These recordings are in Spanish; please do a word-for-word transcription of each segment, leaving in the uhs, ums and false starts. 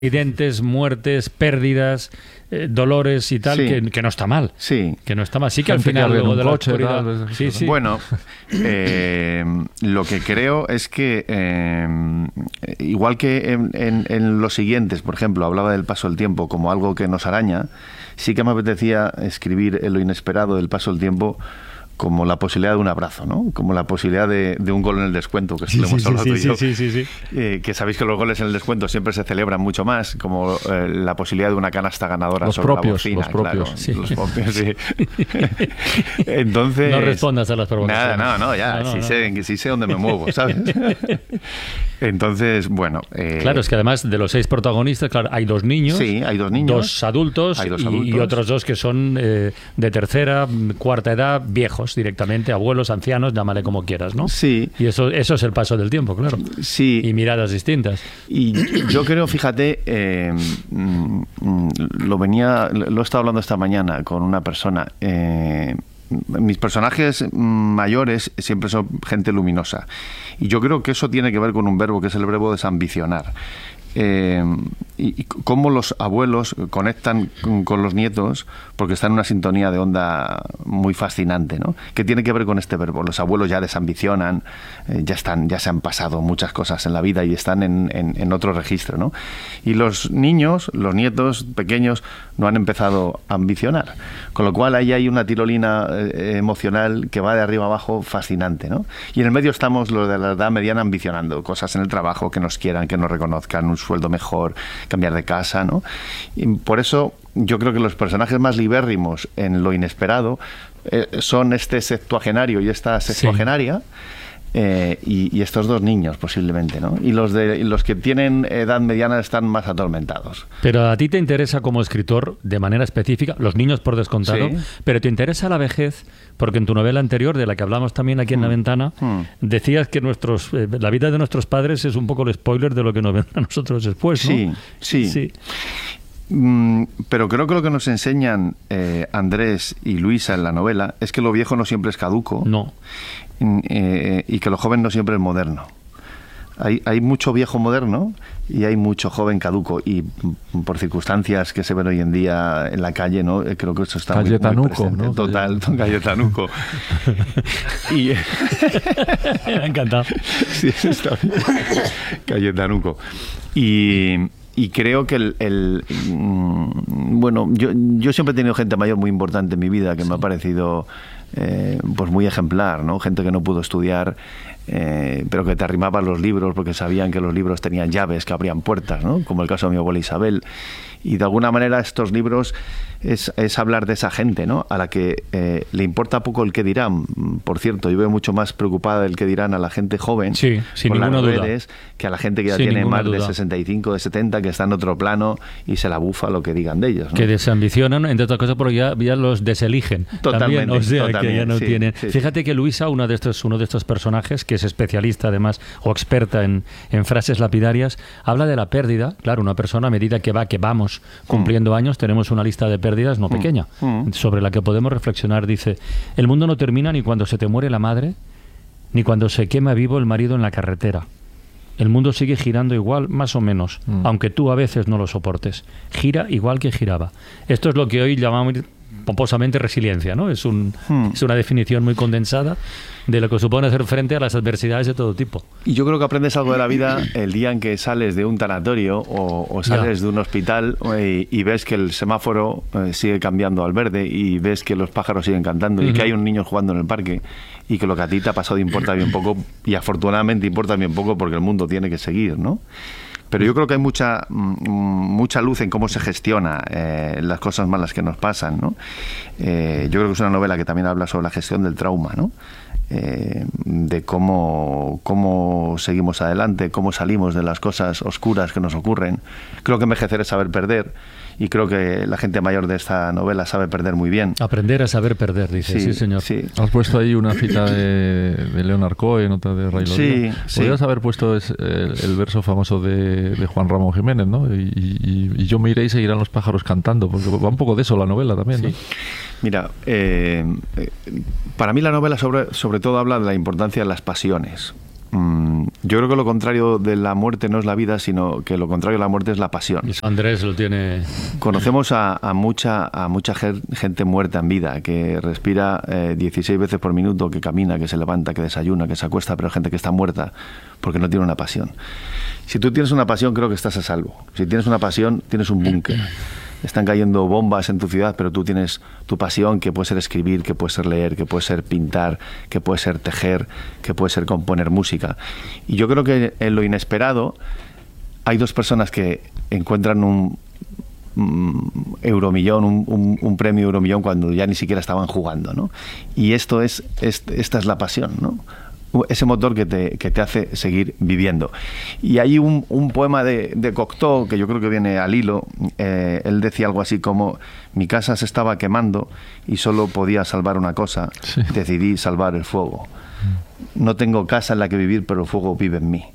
accidentes, muertes, pérdidas, eh, dolores y tal, sí. que, que no está mal. Sí. Que no está mal. Sí que al final luego de la coche, oscuridad... tal, sí, sí. Bueno, eh, lo que creo es que eh, igual que en, en, en los siguientes, por ejemplo, hablaba del paso del tiempo como algo que nos araña, sí que me apetecía escribir en lo inesperado del paso del tiempo como la posibilidad de un abrazo, ¿no? Como la posibilidad de, de un gol en el descuento, que sí, lo hemos sí, hablado sí, tú y sí, yo. sí, sí, sí. Eh, que sabéis que los goles en el descuento siempre se celebran mucho más, como eh, la posibilidad de una canasta ganadora los sobre propios, la bocina. los propios, claro, sí. los propios, sí. Entonces... No respondas a las provocaciones. Nada, no, no, ya, no, no, sí, no. Sé, sí sé dónde me muevo, ¿sabes? Entonces, bueno... Eh, Claro, es que además de los seis protagonistas, claro, hay dos niños, sí, hay dos niños, dos adultos, hay dos y, adultos. y otros dos que son eh, de tercera, cuarta edad, viejos directamente, abuelos, ancianos, llámale como quieras, ¿no? Sí. Y eso, eso es el paso del tiempo, claro. Sí. Y miradas distintas. Y yo creo, fíjate, eh, mm, lo venía, lo he estado hablando esta mañana con una persona. Eh, mis personajes mayores siempre son gente luminosa. Y yo creo que eso tiene que ver con un verbo que es el verbo desambicionar. Eh, y, y cómo los abuelos conectan con, con los nietos, porque están en una sintonía de onda muy fascinante, ¿no? Que tiene que ver con este verbo. Los abuelos ya desambicionan, eh, ya están, ya se han pasado muchas cosas en la vida y están en, en, en otro registro, ¿no? Y los niños, los nietos pequeños, no han empezado a ambicionar. Con lo cual ahí hay una tirolina eh, emocional que va de arriba abajo fascinante, ¿no? Y en el medio estamos los de la edad mediana ambicionando cosas en el trabajo, que nos quieran, que nos reconozcan, un sueldo mejor, cambiar de casa, ¿no? Y por eso yo creo que los personajes más libérrimos en lo inesperado eh, son este septuagenario y esta sextuagenaria. Sí. Eh, y, y estos dos niños posiblemente, ¿no? Y los de y los que tienen edad mediana están más atormentados. Pero a ti te interesa como escritor de manera específica, los niños por descontado, sí. Pero te interesa la vejez, porque en tu novela anterior, de la que hablamos también aquí en mm. La Ventana, mm. decías que nuestros eh, la vida de nuestros padres es un poco el spoiler de lo que nos vendrá a nosotros después, ¿no? Sí, sí. sí. Mm, pero creo que lo que nos enseñan eh, Andrés y Luisa en la novela es que lo viejo no siempre es caduco. No. Eh, y que lo joven no siempre es moderno. Hay, hay mucho viejo moderno y hay mucho joven caduco, y por circunstancias que se ven hoy en día en la calle, ¿no, creo que eso está muy, muy presente. ¿No? Total, Cayetanuco. Y me ha encantado. Sí, está bien. Cayetanuco. Y Y creo que el, el bueno, yo, yo siempre he tenido gente mayor muy importante en mi vida que sí. me ha parecido eh, pues muy ejemplar, ¿no? Gente que no pudo estudiar, eh, pero que te arrimaba los libros porque sabían que los libros tenían llaves que abrían puertas, ¿no? Como el caso de mi abuela Isabel. Y de alguna manera estos libros es, es hablar de esa gente, ¿no? A la que eh, le importa poco el qué dirán. Por cierto, yo veo mucho más preocupada del qué dirán a la gente joven, sí, sin con ninguna las redes, duda. Que a la gente que ya sin tiene más duda. de sesenta y cinco, de setenta, que está en otro plano y se la bufa lo que digan de ellos, ¿no? Que desambicionan, entre otras cosas, porque ya, ya los deseligen. Totalmente. También, o sea, totalmente, que ya no sí, tienen. Sí, Fíjate sí. que Luisa, uno de estos, uno de estos personajes, que es especialista además, o experta en, en frases lapidarias, habla de la pérdida. Claro, una persona a medida que va, que vamos cumpliendo mm. años, tenemos una lista de pérdidas no pequeña, mm. sobre la que podemos reflexionar. Dice, el mundo no termina ni cuando se te muere la madre, ni cuando se quema vivo el marido en la carretera. El mundo sigue girando igual, más o menos, mm. aunque tú a veces no lo soportes. Gira igual que giraba. Esto es lo que hoy llamamos pomposamente resiliencia, ¿no? Es, un, hmm. es una definición muy condensada de lo que supone hacer frente a las adversidades de todo tipo. Y yo creo que aprendes algo de la vida el día en que sales de un tanatorio o, o sales ya. de un hospital y, y ves que el semáforo eh, sigue cambiando al verde y ves que los pájaros siguen cantando uh-huh. y que hay un niño jugando en el parque y que lo que a ti te ha pasado importa bien poco, y afortunadamente importa bien poco porque el mundo tiene que seguir, ¿no? Pero yo creo que hay mucha mucha luz en cómo se gestiona eh, las cosas malas que nos pasan, ¿no? Eh, yo creo que es una novela que también habla sobre la gestión del trauma, ¿no? Eh, de cómo, cómo seguimos adelante, cómo salimos de las cosas oscuras que nos ocurren. Creo que envejecer es saber perder, y creo que la gente mayor de esta novela sabe perder muy bien. Aprender a saber perder, dice. Sí, sí señor. Sí. Has puesto ahí una cita de, de Leonard Cohen, otra de Ray Liotta. Sí, Podrías sí. haber puesto es, el, el verso famoso de, de Juan Ramón Jiménez, ¿no? Y, y, y yo me iré y seguirán los pájaros cantando, porque va un poco de eso la novela también, ¿no? Sí. Mira, eh, para mí la novela sobre, sobre todo habla de la importancia de las pasiones. Mm, Yo creo que lo contrario de la muerte no es la vida, sino que lo contrario de la muerte es la pasión. Eso Andrés lo tiene... Conocemos a, a mucha a mucha gente muerta en vida, que respira eh, dieciséis veces por minuto, que camina, que se levanta, que desayuna, que se acuesta, pero gente que está muerta porque no tiene una pasión. Si tú tienes una pasión, creo que estás a salvo. Si tienes una pasión, tienes un búnker. Están cayendo bombas en tu ciudad, pero tú tienes tu pasión, que puede ser escribir, que puede ser leer, que puede ser pintar, que puede ser tejer, que puede ser componer música. Y yo creo que en lo inesperado hay dos personas que encuentran un, un euromillón, un, un, un premio euromillón cuando ya ni siquiera estaban jugando, ¿no? Y esto es, es esta es la pasión, ¿no? Ese motor que te, que te hace seguir viviendo. Y hay un, un poema de, de Cocteau, que yo creo que viene al hilo. Eh, él decía algo así como: mi casa se estaba quemando y solo podía salvar una cosa. Sí. Decidí salvar el fuego. No tengo casa en la que vivir, pero el fuego vive en mí.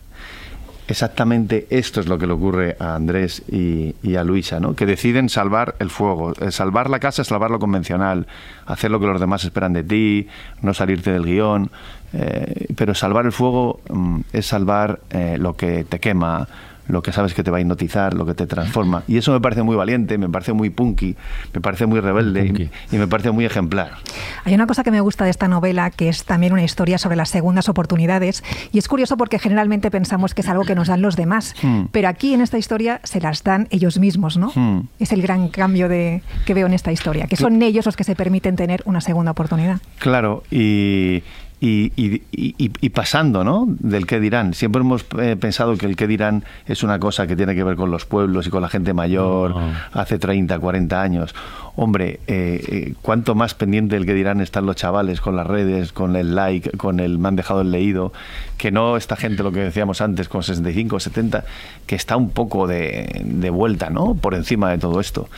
Exactamente esto es lo que le ocurre a Andrés y, y a Luisa, ¿no? Que deciden salvar el fuego. Salvar la casa es salvar lo convencional, hacer lo que los demás esperan de ti, no salirte del guión. Eh, pero salvar el fuego mm, es salvar eh, lo que te quema, lo que sabes que te va a hipnotizar, lo que te transforma. Y eso me parece muy valiente, me parece muy punky, me parece muy rebelde y, y me parece muy ejemplar. Hay una cosa que me gusta de esta novela, que es también una historia sobre las segundas oportunidades. Y es curioso porque generalmente pensamos que es algo que nos dan los demás. Hmm. Pero aquí en esta historia se las dan ellos mismos, ¿no? Hmm. Es el gran cambio de, que veo en esta historia, que son ellos los que se permiten tener una segunda oportunidad. Claro, y... Y, y, y, y pasando, ¿no?, del qué dirán. Siempre hemos eh, pensado que el qué dirán es una cosa que tiene que ver con los pueblos y con la gente mayor, no. hace treinta, cuarenta años. Hombre, eh, eh, cuánto más pendiente del qué dirán están los chavales con las redes, con el like, con el me han dejado el leído, que no esta gente, lo que decíamos antes, con sesenta y cinco, setenta, que está un poco de, de vuelta, ¿no?, por encima de todo esto.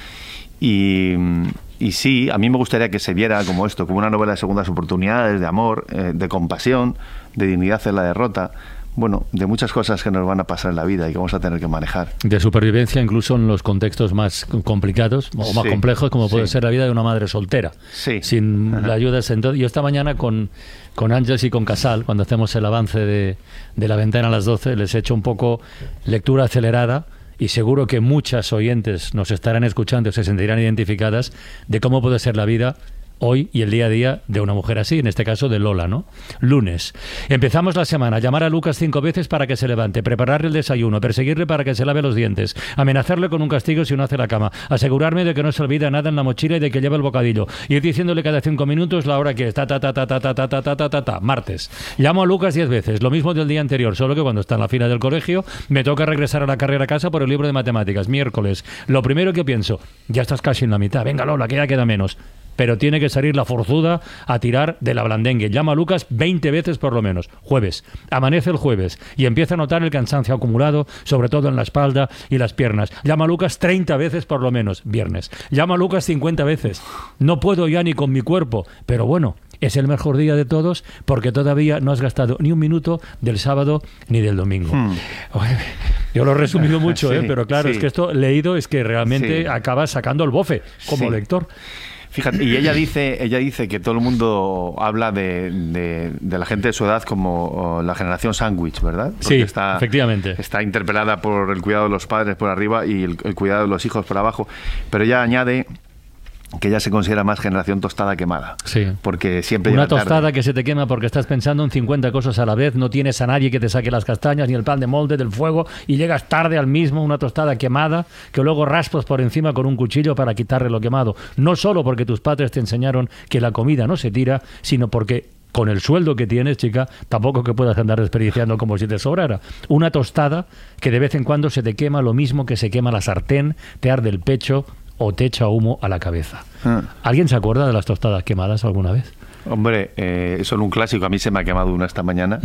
Y... Y sí, a mí me gustaría que se viera como esto, como una novela de segundas oportunidades, de amor, eh, de compasión, de dignidad en la derrota, bueno, de muchas cosas que nos van a pasar en la vida y que vamos a tener que manejar. De supervivencia incluso en los contextos más complicados o más sí, complejos, como puede sí. ser la vida de una madre soltera, sí. sin Ajá. la ayuda. Yo esta mañana con, con Ángeles y con Casal, cuando hacemos el avance de, de La Ventana a las doce, les he hecho un poco lectura acelerada. Y seguro que muchas oyentes nos estarán escuchando y se sentirán identificadas de cómo puede ser la vida hoy y el día a día de una mujer así, en este caso de Lola, ¿no? Lunes. Empezamos la semana. Llamar a Lucas cinco veces para que se levante, prepararle el desayuno, perseguirle para que se lave los dientes, amenazarle con un castigo si no hace la cama, asegurarme de que no se olvida nada en la mochila y de que lleva el bocadillo, ir diciéndole cada cinco minutos la hora que es, ta ta ta ta ta ta ta ta ta ta ta ta. Martes. Llamo a Lucas diez veces, lo mismo del día anterior, solo que cuando está en la fila del colegio me toca regresar a la carrera a casa por el libro de matemáticas. Miércoles. Lo primero que pienso, ya estás casi en la mitad, venga Lola, que ya queda menos. Pero tiene que salir la forzuda a tirar de la blandengue. Llama a Lucas veinte veces por lo menos. Jueves. Amanece el jueves y empieza a notar el cansancio acumulado, sobre todo en la espalda y las piernas. Llama a Lucas treinta veces por lo menos. Viernes. Llama a Lucas cincuenta veces. No puedo ya ni con mi cuerpo. Pero bueno, es el mejor día de todos porque todavía no has gastado ni un minuto del sábado ni del domingo. Hmm. Yo lo he resumido mucho, sí, ¿eh? Pero claro, sí. es que esto leído es que realmente sí. acabas sacando el bofe como sí. lector. Fíjate, y ella dice, ella dice que todo el mundo habla de, de, de la gente de su edad como oh, la generación sándwich, ¿verdad? Porque sí, está, efectivamente. Está interpelada por el cuidado de los padres por arriba y el, el cuidado de los hijos por abajo. Pero ella añade que ella se considera más generación tostada quemada. Sí. Porque siempre una llega tarde. Tostada que se te quema porque estás pensando en cincuenta cosas a la vez, no tienes a nadie que te saque las castañas ni el pan de molde del fuego y llegas tarde al mismo, una tostada quemada que luego raspas por encima con un cuchillo para quitarle lo quemado. No solo porque tus padres te enseñaron que la comida no se tira, sino porque con el sueldo que tienes, chica, tampoco que puedas andar desperdiciando como si te sobrara. Una tostada que de vez en cuando se te quema lo mismo que se quema la sartén, te arde el pecho o te echa humo a la cabeza. Ah. ¿Alguien se acuerda de las tostadas quemadas alguna vez? Hombre, eh, son un clásico. A mí se me ha quemado una esta mañana.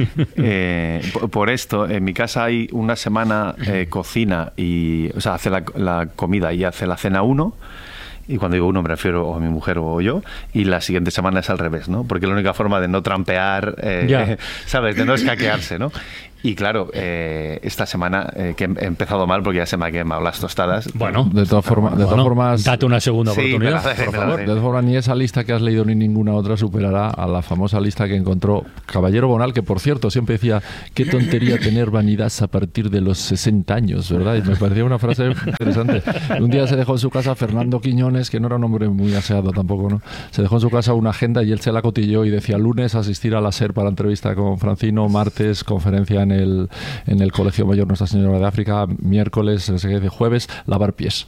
eh, por, por esto, en mi casa hay una semana eh, cocina y, o sea, hace la, la comida y hace la cena uno. Y cuando digo uno me refiero a mi mujer o yo, y la siguiente semana es al revés, ¿no? Porque es la única forma de no trampear, eh, ¿sabes? De no escaquearse, ¿no? Y claro, eh, esta semana eh, que he empezado mal porque ya se me ha quemado las tostadas. Bueno, de todas formas, de todas bueno, formas, date una segunda Sí, oportunidad, me la- por me la- favor. de todas formas, ni esa lista que has leído ni ninguna otra superará a la famosa lista que encontró Caballero Bonal, que por cierto siempre decía, qué tontería tener vanidad a partir de los sesenta años, ¿verdad? Y me parecía una frase interesante. Un día se dejó en su casa Fernando Quiñones, que no era un hombre muy aseado tampoco, ¿no? Se dejó en su casa una agenda y él se la cotilló y decía, lunes asistir a la SER para entrevista con Francino, martes conferencia en el, en el Colegio Mayor Nuestra Señora de África, miércoles, no sé qué, jueves, lavar pies.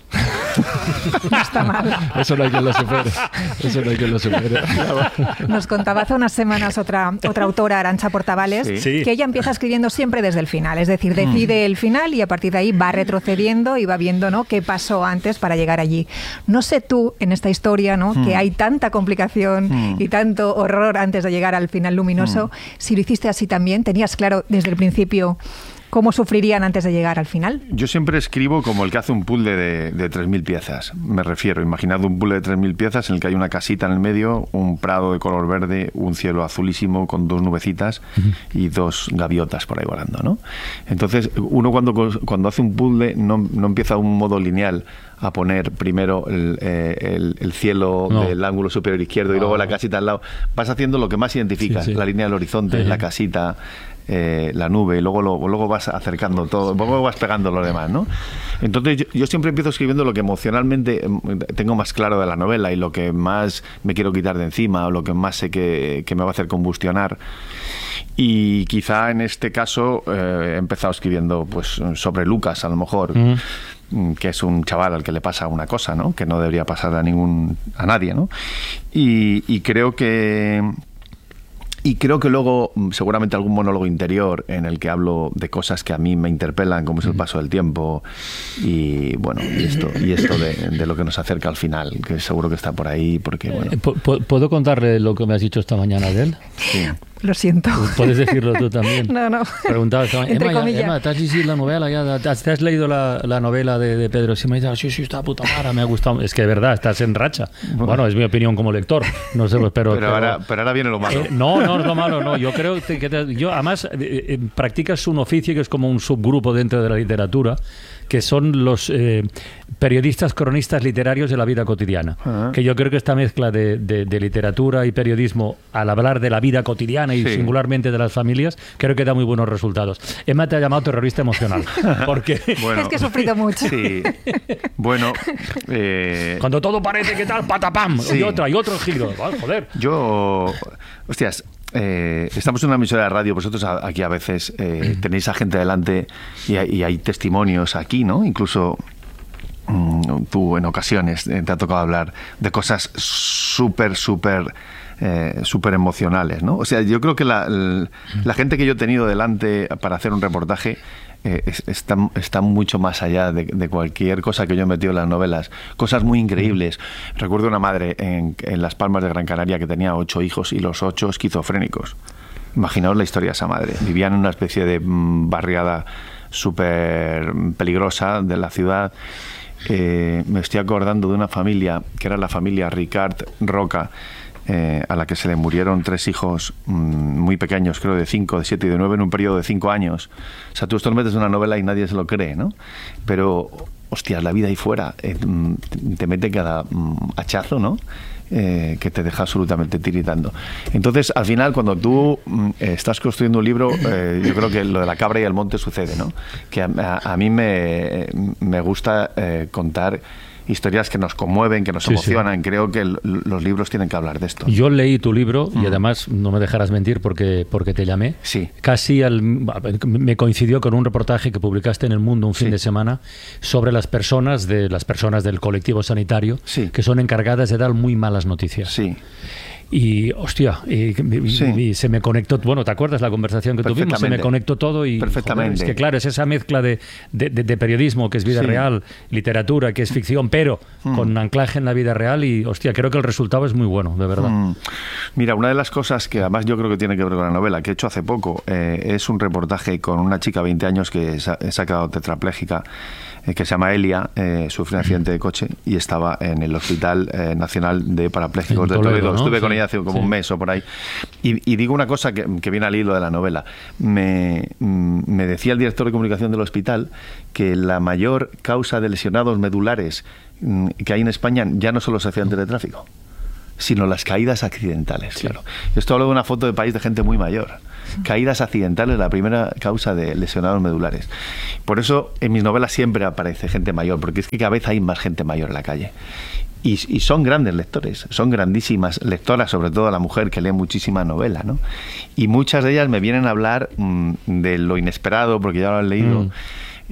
No está mal. Eso no hay quien lo supere. Eso no hay quien lo supere. Nos contaba hace unas semanas otra, otra autora, Arantxa Portavales, Sí. Sí. que ella empieza escribiendo siempre desde el final. Es decir, decide el final y a partir de ahí va retrocediendo y va viendo, ¿no?, qué pasó antes para llegar allí. No sé tú, en esta historia, ¿no?, que hay tanta complicación y tanto horror antes de llegar al final luminoso, si lo hiciste así también, tenías claro desde el principio cómo sufrirían antes de llegar al final. Yo siempre escribo como el que hace un puzzle de, de tres mil piezas. Me refiero, imaginad un puzzle de tres mil piezas en el que hay una casita en el medio, un prado de color verde, un cielo azulísimo con dos nubecitas y dos gaviotas por ahí volando, ¿no? Entonces, uno cuando, cuando hace un puzzle no, no empieza de un modo lineal a poner primero el, eh, el, el cielo No. del ángulo superior izquierdo y luego la casita al lado. Vas haciendo lo que más identificas, Sí, sí. la línea del horizonte, Sí. la casita, eh, la nube, y luego, lo, luego vas acercando todo, luego vas pegando lo demás, ¿no? Entonces yo, yo siempre empiezo escribiendo lo que emocionalmente eh, tengo más claro de la novela y lo que más me quiero quitar de encima o lo que más sé que, que me va a hacer combustionar. Y quizá en este caso eh, he empezado escribiendo pues sobre Lucas, a lo mejor, Mm. que es un chaval al que le pasa una cosa, ¿no?, que no debería pasar a ningún a nadie, ¿no? Y, y creo que Y creo que luego, seguramente algún monólogo interior en el que hablo de cosas que a mí me interpelan, como es el paso del tiempo y, bueno, y esto, y esto de, de lo que nos acerca al final, que seguro que está por ahí, porque, bueno... Eh, ¿pu- pu- ¿Puedo contarle lo que me has dicho esta mañana de él? Sí. Lo siento. Puedes decirlo tú también. No, no. Preguntaba esta mañana, Entre Emma, ya- comillas. Emma, ¿te has leído la novela? Ya, ¿Te has, te has leído la, la novela de, de Pedro? Sí, me dice, sí, sí, está puta madre, me ha gustado. Es que de verdad, estás en racha. Bueno, es mi opinión como lector. No sé, pues, pero... Pero, ahora, pero ahora viene lo malo. Eh, no, no, es lo malo, no. Yo creo que, que te- yo además eh, eh, practicas un oficio que es como un subgrupo dentro de la literatura, que son los eh, periodistas cronistas literarios de la vida cotidiana. Ajá. Que yo creo que esta mezcla de, de- de literatura y periodismo al hablar de la vida cotidiana y Sí. singularmente de las familias, creo que da muy buenos resultados. Emma te ha llamado terrorista emocional, porque Bueno, Es que he sufrido mucho. Sí. Bueno, eh, cuando todo parece que tal, patapam, Sí. y otra, y otro giro. Ah, joder. yo... Hostias, eh, estamos en una emisora de radio, vosotros a- aquí a veces eh, tenéis a gente delante y hay, y hay testimonios aquí, ¿no? Incluso mm, tú en ocasiones eh, te ha tocado hablar de cosas súper, súper... Eh, súper emocionales, ¿no? O sea, yo creo que la, la, la gente que yo he tenido delante para hacer un reportaje eh, es- está, está mucho más allá de, de cualquier cosa que yo he metido en las novelas. Cosas muy increíbles. Recuerdo una madre en, en Las Palmas de Gran Canaria que tenía ocho hijos y los ocho esquizofrénicos. Imaginaos la historia de esa madre. Vivían en una especie de mm, barriada súper peligrosa de la ciudad. Eh, me estoy acordando de una familia que era la familia Ricard Roca, eh, a la que se le murieron tres hijos mmm, muy pequeños, creo de cinco, de siete y de nueve en un periodo de cinco años. O sea, tú esto lo metes en una novela y nadie se lo cree, ¿no? Pero, hostias, la vida ahí fuera eh, te mete cada mm, hachazo, ¿no? Eh, que te deja absolutamente tiritando. Entonces, al final, cuando tú mm, estás construyendo un libro, eh, yo creo que lo de la cabra y el monte sucede, ¿no? Que a, a, a mí me, me gusta eh, contar historias que nos conmueven, que nos Sí, emocionan. sí. Creo que el- los libros tienen que hablar de esto. Yo leí tu libro y Mm. además no me dejarás mentir porque, porque te llamé. Sí. Casi al, me coincidió con un reportaje que publicaste en El Mundo un fin Sí. de semana sobre las personas de las personas del colectivo sanitario Sí. que son encargadas de dar muy malas noticias. Sí. Y, hostia, y, y- Sí. y se me conectó, bueno, ¿te acuerdas la conversación que tuvimos? Se me Perfectamente. conectó todo y... Perfectamente. joder, es que claro, es esa mezcla de, de, de- de periodismo, que es vida Sí. real, literatura, que es ficción, pero Mm. con anclaje en la vida real y, hostia, creo que el resultado es muy bueno, de verdad. Mm. Mira, una de las cosas que además yo creo que tiene que ver con la novela, que he hecho hace poco, eh, es un reportaje con una chica de veinte años que se ha, se ha quedado tetrapléjica eh, que se llama Elia, eh, sufrió un accidente de coche y estaba en el Hospital eh, Nacional de Parapléjicos de Toledo. Toledo. ¿no? Estuve sí. con ella hace como sí. un mes o por ahí. Y, y digo una cosa que, que viene al hilo de la novela. Me, me decía el director de comunicación del hospital que la mayor causa de lesionados medulares que hay en España ya no son los accidentes de tráfico, sino las caídas accidentales, sí. claro. Esto hablo de una foto de país de gente muy mayor. Caídas accidentales, la primera causa de lesionados medulares. Por eso en mis novelas siempre aparece gente mayor, porque es que cada vez hay más gente mayor en la calle. Y, y son grandes lectores, son grandísimas lectoras, sobre todo la mujer que lee muchísima novela, ¿no? Y muchas de ellas me vienen a hablar mmm, de lo inesperado, porque ya lo han leído, mm.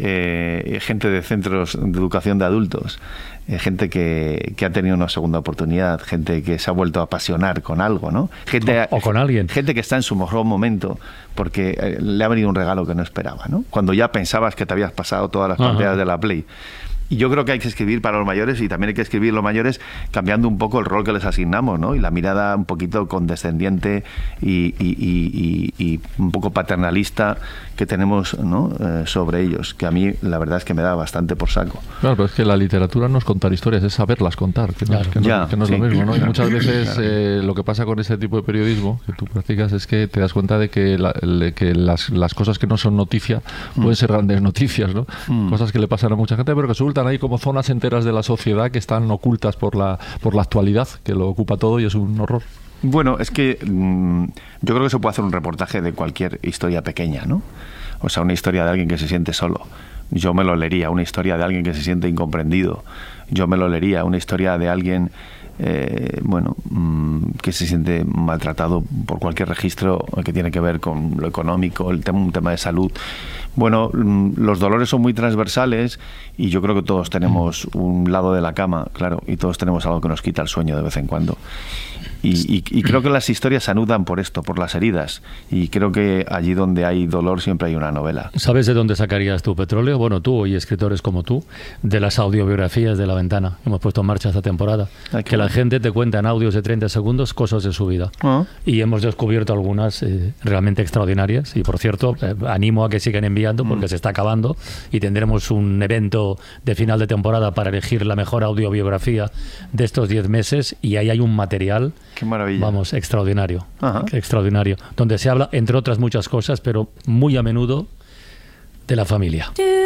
eh, gente de centros de educación de adultos, eh, gente que, que ha tenido una segunda oportunidad, gente que se ha vuelto a apasionar con algo, ¿no? Gente, o, o con alguien. Gente que está en su mejor momento porque eh, le ha venido un regalo que no esperaba, ¿no? Cuando ya pensabas que te habías pasado todas las pantallas de la Play. Y yo creo que hay que escribir para los mayores y también hay que escribir los mayores cambiando un poco el rol que les asignamos, ¿no? Y la mirada un poquito condescendiente y, y, y, y, y un poco paternalista que tenemos, ¿no? eh, sobre ellos, que a mí la verdad es que me da bastante por saco. Claro, pero es que la literatura no es contar historias, es saberlas contar, que no, claro. que no, ya, que no es sí. lo mismo, ¿no? Y muchas veces claro. eh, lo que pasa con ese tipo de periodismo que tú practicas es que te das cuenta de que, la, le, que las, las cosas que no son noticia pueden ser grandes noticias, ¿no? Mm. Cosas que le pasan a mucha gente, pero que resultan ahí como zonas enteras de la sociedad que están ocultas por la, por la actualidad, que lo ocupa todo y es un horror. Bueno, es que mmm, yo creo que se puede hacer un reportaje de cualquier historia pequeña, ¿no? O sea, una historia de alguien que se siente solo. Yo me lo leería. Una historia de alguien que se siente incomprendido. Yo me lo leería. Una historia de alguien, eh, bueno, mmm, que se siente maltratado por cualquier registro que tiene que ver con lo económico, el tema, un tema de salud. Bueno, los dolores son muy transversales y yo creo que todos tenemos un lado de la cama, claro, y todos tenemos algo que nos quita el sueño de vez en cuando. Y, y, y creo que las historias se anudan por esto, por las heridas. Y creo que allí donde hay dolor siempre hay una novela. ¿Sabes de dónde sacarías tu petróleo? Bueno, tú y escritores como tú, de las audiobiografías de La Ventana. Hemos puesto en marcha esta temporada. Ay, que la gente te cuenta en audios de treinta segundos cosas de su vida. ¿Ah? Y hemos descubierto algunas eh, realmente extraordinarias. Y por cierto, eh, animo a que sigan enviando porque mm. se está acabando. Y tendremos un evento de final de temporada para elegir la mejor audiobiografía de estos diez meses. Y ahí hay un material... Qué maravilla. Vamos, extraordinario. Ajá. Extraordinario. Donde se habla, entre otras muchas cosas, pero muy a menudo de la familia.